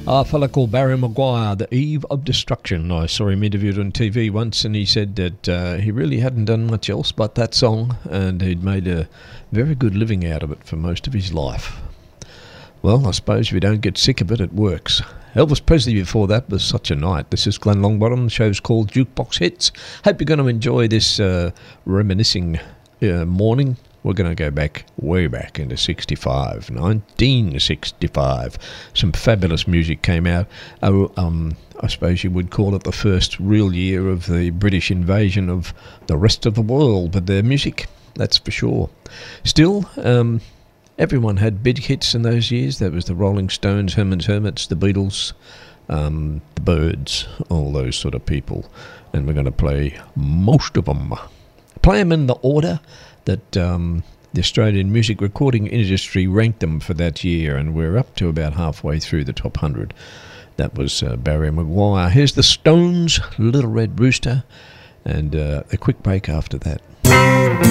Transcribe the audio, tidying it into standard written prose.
A fella called Barry Maguire, The Eve of Destruction. I saw him interviewed on TV once, and he said that he really hadn't done much else but that song, and he'd made a very good living out of it for most of his life. Well, I suppose if you don't get sick of it, it works. Elvis Presley before that was Such a Night. This is Glenn Longbottom. The show's called Jukebox Hits. Hope you're going to enjoy this reminiscing morning. We're going to go way back into 1965. Some fabulous music came out. I suppose you would call it the first real year of the British invasion of the rest of the world, but their music, that's for sure. Still, everyone had big hits in those years. There was the Rolling Stones, Herman's Hermits, the Beatles, the Byrds, all those sort of people. And we're going to play most of them. Play them in the order that the Australian music recording industry ranked them for that year, and we're up to about halfway through the top 100. That was Barry Maguire. Here's the Stones, Little Red Rooster, and a quick break after that.